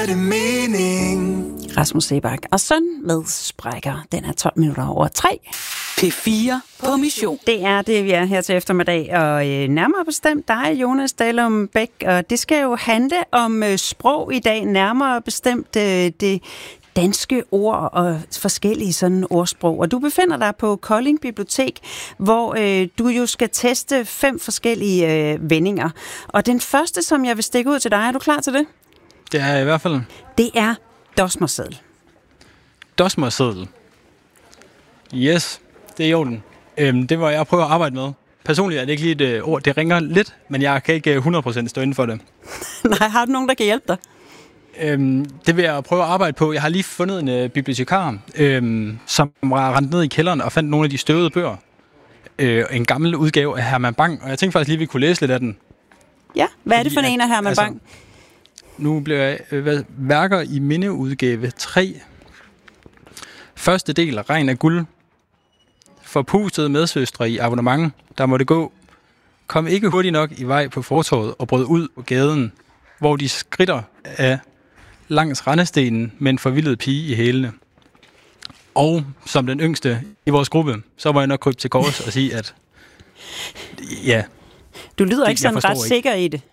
det mening. Rasmus Seebach og søn med sprækker. Den er 12 minutter over 3. P4 på mission. Det er det, vi er her til eftermiddag, og nærmere bestemt dig, Jonas Dalum Bech, og det skal jo handle om sprog i dag, nærmere bestemt det danske ord og forskellige sådan ordsprog. Og du befinder dig på Kolding Bibliotek, hvor du jo skal teste 5 forskellige vendinger. Og den første, som jeg vil stikke ud til dig, er du klar til det? Det er jeg i hvert fald. Det er dosmerseddel. Dosmerseddel. Yes, det er i orden. Det var jeg prøver at arbejde med. Personligt er det ikke lige et ord. Det ringer lidt, men jeg kan ikke 100% stå inden for det. Nej, har du nogen, der kan hjælpe dig? Det vil jeg prøve at arbejde på. Jeg har lige fundet en bibliotekar, som var rendt ned i kælderen og fandt nogle af de støvede bøger. En gammel udgave af Herman Bang, og jeg tænkte faktisk lige, at vi kunne læse lidt af den. Ja, hvad er det for en af Herman Bang? Nu bliver jeg værker i mindeudgave 3. Første del, Regn af guld. Forpustede medsøstre i abonnement, der måtte gå. Kom ikke hurtigt nok i vej på fortovet og brød ud på gaden, hvor de skritter af langs rendestenen med en forvildet pige i hælene. Og som den yngste i vores gruppe, så må jeg nok krybe til kors og sige, at ja. Du lyder ikke sådan ret sikker i det.